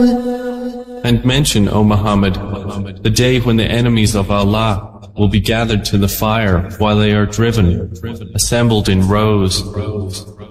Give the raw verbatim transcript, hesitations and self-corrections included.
And mention, O Muhammad, the day when the enemies of Allah will be gathered to the fire while they are driven, assembled in rows.